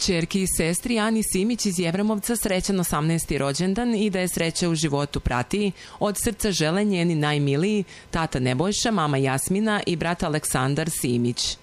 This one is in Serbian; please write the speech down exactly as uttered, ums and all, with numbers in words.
Ćerki i sestri Ani Simić iz Jevremovca srećan osamnaesti rođendan i da je sreća u životu prati. Od srca žele njeni najmiliji, tata Nebojša, mama Jasmina i brat Aleksandar Simić.